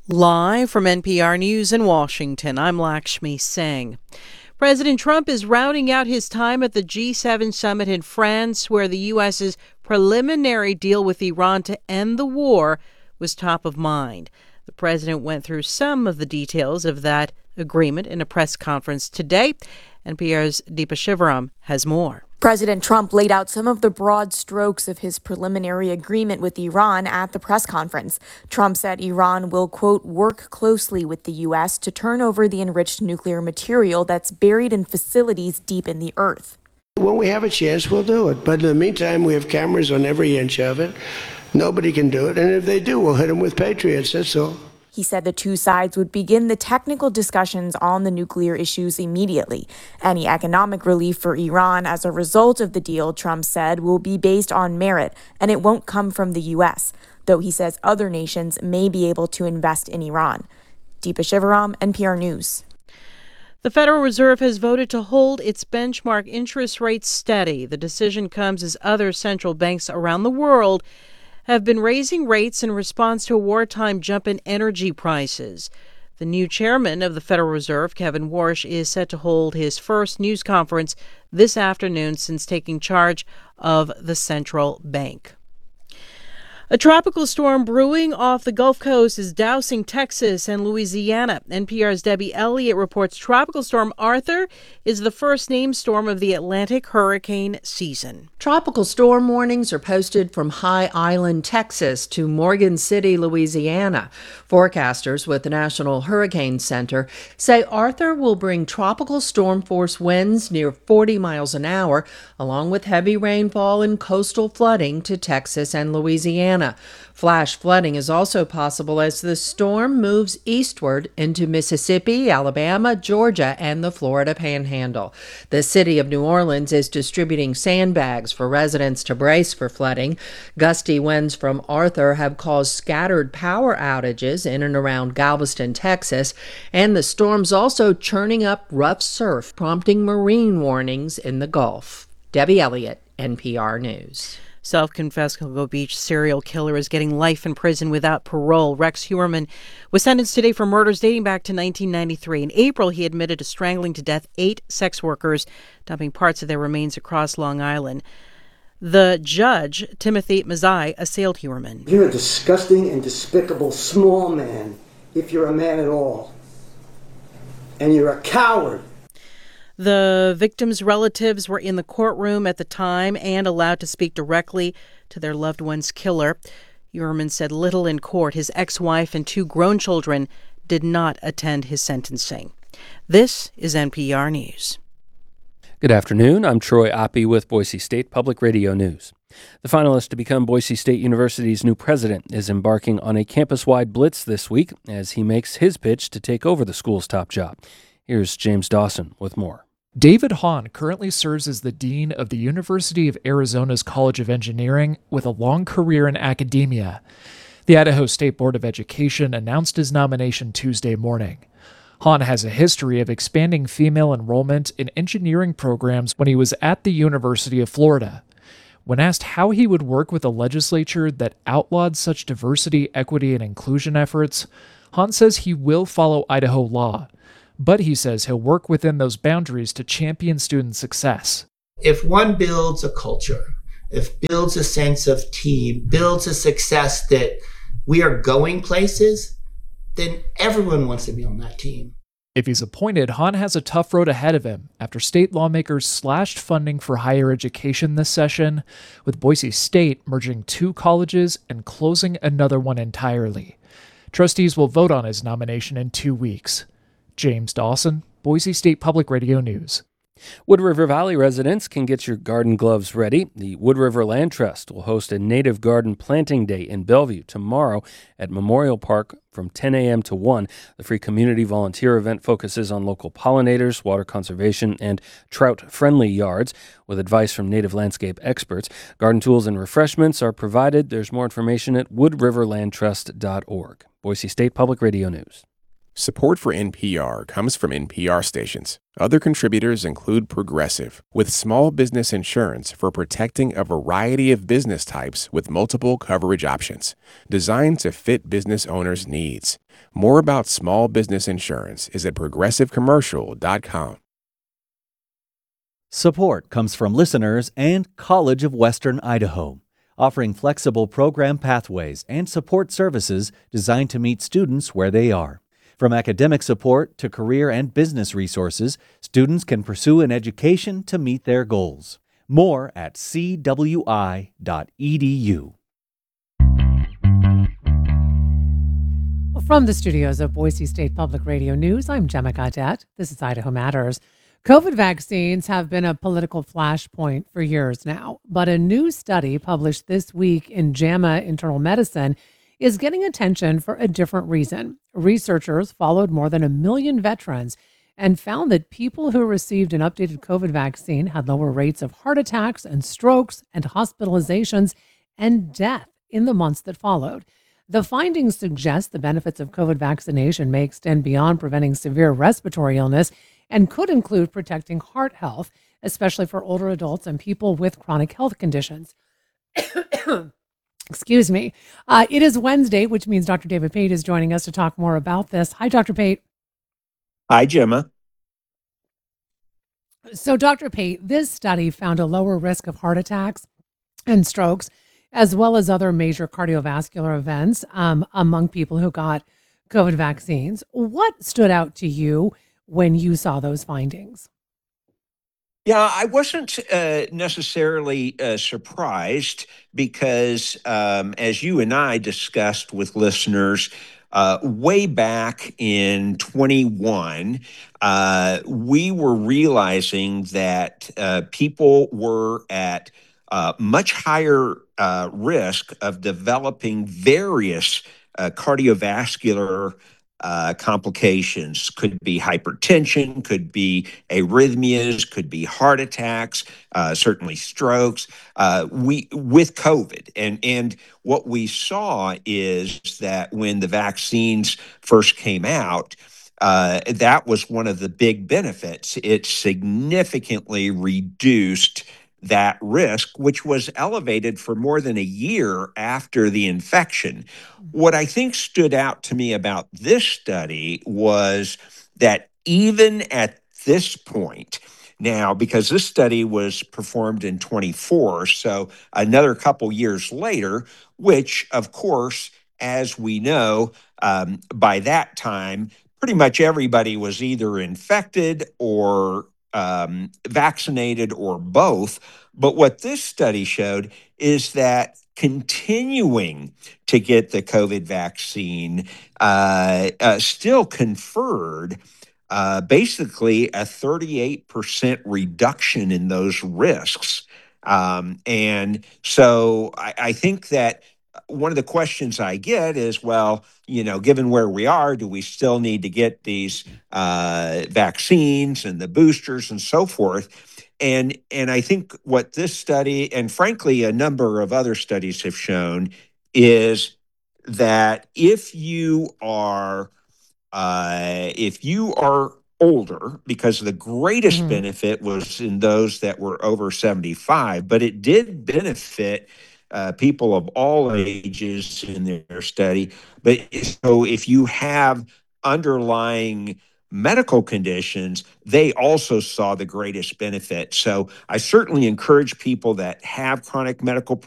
Live from NPR News in Washington, I'm Lakshmi Singh. President Trump is rounding out his time at the G7 summit in France, where the U.S.'s preliminary deal with Iran to end the war was top of mind. The president went through some of the details of that agreement in a press conference today. NPR's Deepa Shivaram has more. President Trump laid out some of the broad strokes of his preliminary agreement with Iran at the press conference. Trump said Iran will, quote, work closely with the U.S. to turn over the enriched nuclear material that's buried in facilities deep in the earth. When we have a chance, we'll do it. But in the meantime, we have cameras on every inch of it. Nobody can do it. And if they do, we'll hit them with Patriots. That's all. He said the two sides would begin the technical discussions on the nuclear issues immediately. Any economic relief for Iran as a result of the deal, Trump said, will be based on merit, and it won't come from the U.S., though he says other nations may be able to invest in Iran. Deepa Shivaram, NPR News. The Federal Reserve has voted to hold its benchmark interest rate steady. The decision comes as other central banks around the world have been raising rates in response to a wartime jump in energy prices. The new chairman of the Federal Reserve, Kevin Warsh, is set to hold his first news conference this afternoon since taking charge of the central bank. A tropical storm brewing off the Gulf Coast is dousing Texas and Louisiana. NPR's Debbie Elliott reports Tropical Storm Arthur is the first named storm of the Atlantic hurricane season. Tropical storm warnings are posted from High Island, Texas to Morgan City, Louisiana. Forecasters with the National Hurricane Center say Arthur will bring tropical storm force winds near 40 miles an hour, along with heavy rainfall and coastal flooding to Texas and Louisiana. Flash flooding is also possible as the storm moves eastward into Mississippi, Alabama, Georgia, and the Florida Panhandle. The city of New Orleans is distributing sandbags for residents to brace for flooding. Gusty winds from Arthur have caused scattered power outages in and around Galveston, Texas, and the storm's also churning up rough surf, prompting marine warnings in the Gulf. Debbie Elliott, NPR News. Self-confessed Cocoa Beach serial killer is getting life in prison without parole. Rex Heuermann was sentenced today for murders dating back to 1993. In April, he admitted to strangling to death 8 sex workers, dumping parts of their remains across Long Island. The judge, Timothy Mazzei, assailed Heuermann. You're a disgusting and despicable small man, if you're a man at all. And you're a coward. The victims' relatives were in the courtroom at the time and allowed to speak directly to their loved one's killer. Heuermann said little in court. His ex-wife and 2 grown children did not attend his sentencing. This is NPR News. Good afternoon. I'm Troy Oppie with Boise State Public Radio News. The finalist to become Boise State University's new president is embarking on a campus-wide blitz this week as he makes his pitch to take over the school's top job. Here's James Dawson with more. David Hahn currently serves as the dean of the University of Arizona's College of Engineering with a long career in academia. The Idaho State Board of Education announced his nomination Tuesday morning. Hahn has a history of expanding female enrollment in engineering programs when he was at the University of Florida. When asked how he would work with a legislature that outlawed such diversity, equity, and inclusion efforts, Hahn says he will follow Idaho law. But he says he'll work within those boundaries to champion student success. If one builds a culture, if builds a sense of team, builds a success that we are going places, then everyone wants to be on that team. If he's appointed, Hahn has a tough road ahead of him after state lawmakers slashed funding for higher education this session, with Boise State merging 2 colleges and closing another one entirely. Trustees will vote on his nomination in 2 weeks. James Dawson, Boise State Public Radio News. Wood River Valley residents can get your garden gloves ready. The Wood River Land Trust will host a native garden planting day in Bellevue tomorrow at Memorial Park from 10 a.m. to 1. The free community volunteer event focuses on local pollinators, water conservation, and trout-friendly yards with advice from native landscape experts. Garden tools and refreshments are provided. There's more information at woodriverlandtrust.org. Boise State Public Radio News. Support for NPR comes from NPR stations. Other contributors include Progressive, with small business insurance for protecting a variety of business types with multiple coverage options, designed to fit business owners' needs. More about small business insurance is at progressivecommercial.com. Support comes from listeners and College of Western Idaho, offering flexible program pathways and support services designed to meet students where they are. From academic support to career and business resources, students can pursue an education to meet their goals. More at cwi.edu. From the studios of Boise State Public Radio News, I'm Gemma Gaudette. This is Idaho Matters. COVID vaccines have been a political flashpoint for years now, but a new study published this week in JAMA Internal Medicine is getting attention for a different reason. Researchers followed more than 1 million veterans and found that people who received an updated COVID vaccine had lower rates of heart attacks and strokes and hospitalizations and death in the months that followed. The findings suggest the benefits of COVID vaccination may extend beyond preventing severe respiratory illness and could include protecting heart health, especially for older adults and people with chronic health conditions. Excuse me. It is Wednesday, which means Dr. David Pate is joining us to talk more about this. Hi, Dr. Pate. Hi, Gemma. So, Dr. Pate, this study found a lower risk of heart attacks and strokes, as well as other major cardiovascular events among people who got COVID vaccines. What stood out to you when you saw those findings? Yeah, I wasn't necessarily surprised because, as you and I discussed with listeners way back in 21, we were realizing that people were at much higher risk of developing various cardiovascular complications. Could be hypertension, could be arrhythmias, could be heart attacks, certainly strokes. With COVID, and what we saw is that when the vaccines first came out, that was one of the big benefits. It significantly reduced that risk, which was elevated for more than a year after the infection. What I think stood out to me about this study was that even at this point, now, because this study was performed in 24, so another couple years later, which, of course, as we know, by that time, pretty much everybody was either infected or vaccinated or both. But what this study showed is that continuing to get the COVID vaccine still conferred basically a 38% reduction in those risks. And so I think that one of the questions I get is, well, given where we are, do we still need to get these vaccines and the boosters and so forth? And I think what this study, and frankly, a number of other studies have shown, is that if you are older, because the greatest benefit was in those that were over 75, but it did benefit people of all ages in their study. But so if you have underlying medical conditions, they also saw the greatest benefit. So I certainly encourage people that have chronic medical